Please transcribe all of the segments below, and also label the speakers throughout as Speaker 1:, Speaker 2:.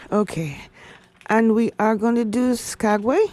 Speaker 1: Okay. And we are going to do Skagway.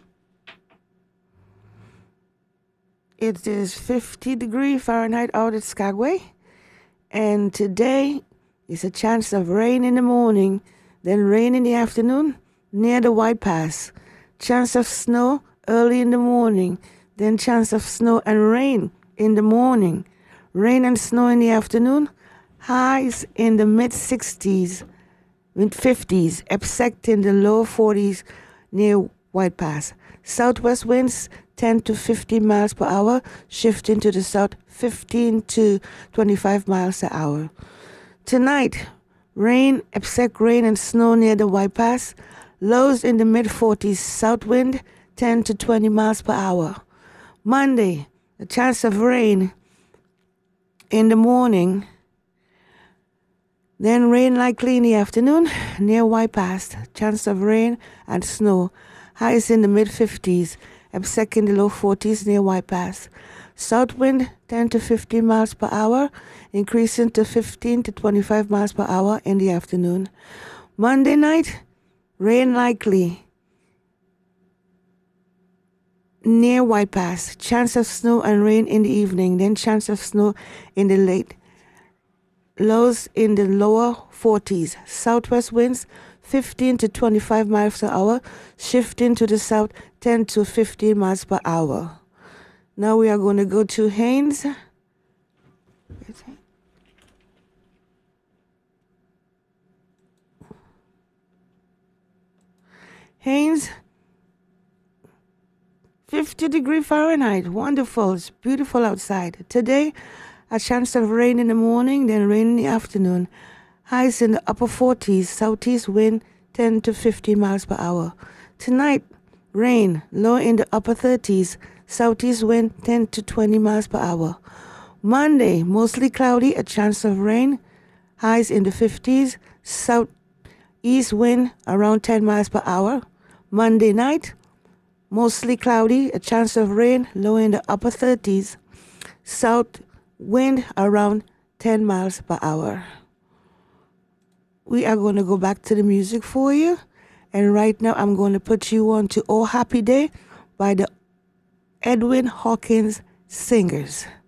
Speaker 1: It is 50-degree Fahrenheit out at Skagway. And today is a chance of rain in the morning, then rain in the afternoon near the White Pass. Chance of snow early in the morning, then chance of snow and rain in the morning. Rain and snow in the afternoon. Highs in the mid-60s, mid-50s, except in the low 40s near White Pass. Southwest winds 10 to 15 miles per hour, shifting to the south 15 to 25 miles per hour. Tonight, rain, except rain and snow near the White Pass. Lows in the mid-40s, south wind 10 to 20 miles per hour. Monday, a chance of rain in the morning, then rain likely in the afternoon near White Pass. Chance of rain and snow. Highs in the mid-50s, except in the low 40s near White Pass. South wind 10 to 15 miles per hour, increasing to 15 to 25 miles per hour in the afternoon. Monday night, rain likely near White Pass. Chance of snow and rain in the evening, then chance of snow in the late. Lows in the lower 40s. Southwest winds 15 to 25 miles per hour, shifting to the south 10 to 15 miles per hour. Now we are going to go to Haines. Haines, 50-degree Fahrenheit. Wonderful. It's beautiful outside. Today, a chance of rain in the morning, then rain in the afternoon. Highs in the upper 40s, southeast wind 10 to 15 miles per hour. Tonight, rain, low in the upper 30s, southeast wind 10 to 20 miles per hour. Monday, mostly cloudy, a chance of rain. Highs in the 50s, southeast wind around 10 miles per hour. Monday night, mostly cloudy, a chance of rain, low in the upper 30s, south wind around 10 miles per hour. We are going to go back to the music for you. And right now I'm going to put you on to Oh Happy Day by the Edwin Hawkins Singers.